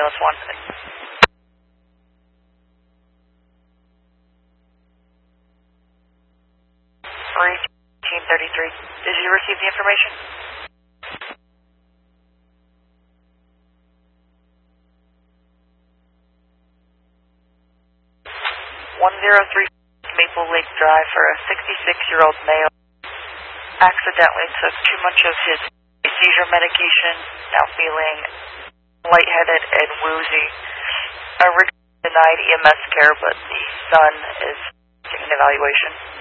Ambulance 1. 1333. Did you receive the information? 103 Maple Lake Drive for a 66-year-old male. Accidentally took too much of his seizure medication, now feeling lightheaded and woozy. Originally denied EMS care, but the son is taking an evaluation.